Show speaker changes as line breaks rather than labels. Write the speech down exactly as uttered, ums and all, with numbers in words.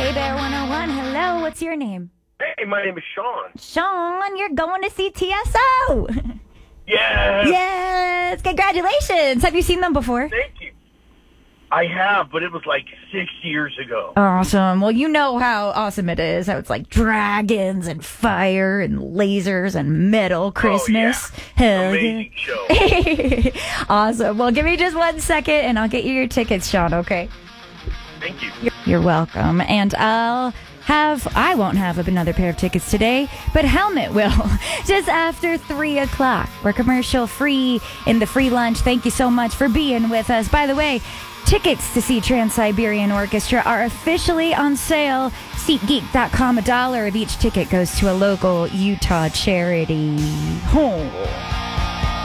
Hey Bear one oh one, hello, what's your name?
Hey, my name is Sean.
Sean, you're going to see T S O.
Yes.
Yes, congratulations. Have you seen them before?
Thank you. I have, but it was like six years ago.
Awesome. Well, you know how awesome it is. How it's like dragons and fire and lasers and metal Christmas.
Oh, yeah.
Hell
Amazing
yeah.
show.
Awesome. Well, give me just one second and I'll get you your tickets, Sean, okay?
Thank you.
You're, you're welcome. And I'll have, I won't have another pair of tickets today, but Helmet will, just after three o'clock. We're commercial free in the free lunch. Thank you so much for being with us. By the way, tickets to see Trans-Siberian Orchestra are officially on sale. SeatGeek dot com. A dollar of each ticket goes to a local Utah charity. Oh.